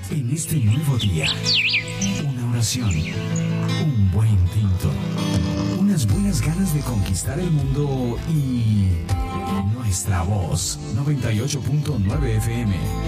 en este nuevo día. Una oración, un buen tinto, unas buenas ganas de conquistar el mundo y nuestra voz 98.9 FM.